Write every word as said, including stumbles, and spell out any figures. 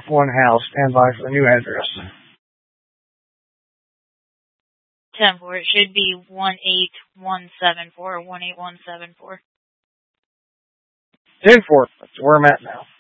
one house. Stand by for the new address. ten four. It should be one eight one seven four. one eight one seven four. ten four. That's where I'm at now.